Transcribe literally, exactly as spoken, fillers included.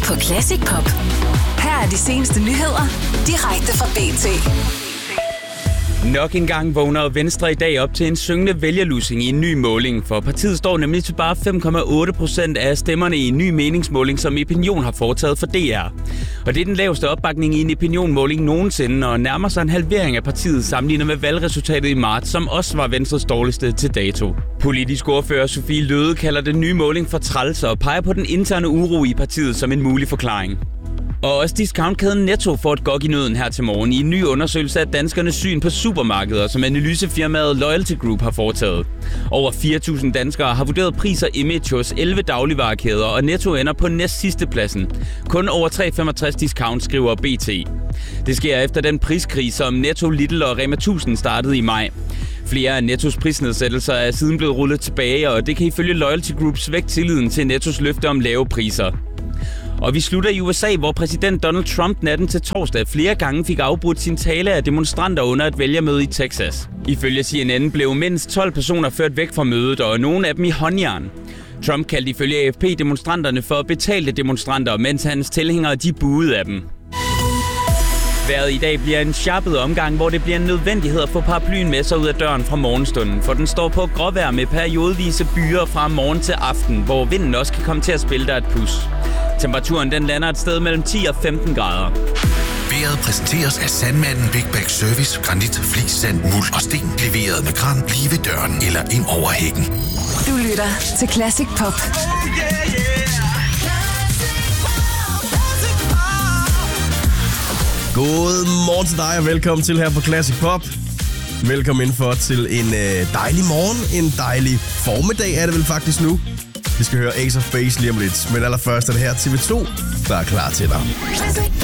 på Classic Pop. Her er de seneste nyheder direkte fra B T. Nok en gang vågner Venstre i dag op til en syngende vælgerlusing i en ny måling, for partiet står nemlig til bare fem komma otte procent af stemmerne i en ny meningsmåling, som Epinion har foretaget for D R. Og det er den laveste opbakning i en Epinion-måling nogensinde, og nærmer sig en halvering af partiet sammenlignet med valgresultatet i marts, som også var Venstres dårligste til dato. Politisk ordfører Sofie Løhde kalder den nye måling for træls og peger på den interne uro i partiet som en mulig forklaring. Og også discountkæden Netto får et gok i nøden her til morgen i en ny undersøgelse af danskernes syn på supermarkeder, som analysefirmaet Loyalty Group har foretaget. Over fire tusind danskere har vurderet pris og image hos elleve dagligvarekæder, og Netto ender på næst sidste pladsen. Kun over tre komma femogtres discount, skriver B T. Det sker efter den priskrig, som Netto, Lidl og Rema tusind startede i maj. Flere af Nettos prisnedsættelser er siden blevet rullet tilbage, og det kan ifølge Loyalty Group svække tilliden til Nettos løfte om lave priser. Og vi slutter i U S A, hvor præsident Donald Trump natten til torsdag flere gange fik afbrudt sin tale af demonstranter under et vælgermøde i Texas. Ifølge C N N blev mindst tolv personer ført væk fra mødet, og nogle af dem i håndjern. Trump kaldte ifølge A F P demonstranterne for betalte demonstranter, mens hans tilhængere de buede af dem. Vejret i dag bliver en sharpet omgang, hvor det bliver en nødvendighed at få paraplyen med sig ud af døren fra morgenstunden, for den står på gråvejr med periodevise byer fra morgen til aften, hvor vinden også kan komme til at spille der et pus. Temperaturen den lander et sted mellem ti og femten grader. Vejret præsenteres af Sandmanden Big Bag Service, granit, flis, sand, muld og sten. Leveret med kran lige ved døren eller ind over hækken. Du lytter til Classic Pop. God morgen til dig, og velkommen til her på Classic Pop. Velkommen indenfor til en øh, dejlig morgen, en dejlig formiddag er det vel faktisk nu. Vi skal høre Ace of Base lige om lidt, men allerførst er det her T V to, der er klar til dig.